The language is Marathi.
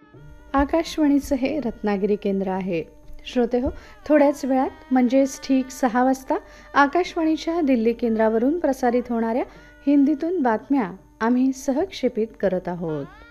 आकाशवाणीचं हे रत्नागिरी केंद्र आहे. श्रोते हो, थोड्याच वेळात म्हणजेच ठीक 6 वाजता आकाशवाणीच्या दिल्ली केंद्रावरून प्रसारित होणाऱ्या हिंदीतून बातम्या आम्ही सहक्षेपित करत आहोत.